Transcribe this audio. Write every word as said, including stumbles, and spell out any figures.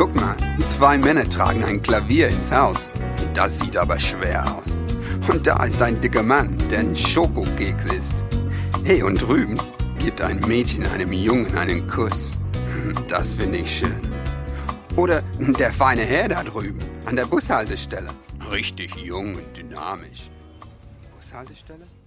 Guck mal, zwei Männer tragen ein Klavier ins Haus. Das sieht aber schwer aus. Und da ist ein dicker Mann, der ein Schokokeks isst. Hey, und drüben gibt ein Mädchen einem Jungen einen Kuss. Das finde ich schön. Oder der feine Herr da drüben an der Bushaltestelle. Richtig jung und dynamisch. Bushaltestelle?